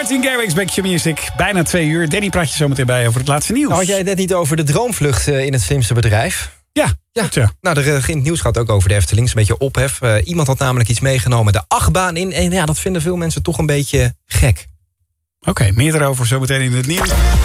Martin Garrix, Back to Music. Bijna 2 uur. Danny praat je zo meteen bij over het laatste nieuws. Had jij het net niet over de droomvlucht in het slimste bedrijf? Ja. Nou, in het nieuws gaat ook over de Efteling. Een beetje ophef. Iemand had namelijk iets meegenomen de achtbaan in. En ja, dat vinden veel mensen toch een beetje gek. Oké, meer daarover zo meteen in het nieuws.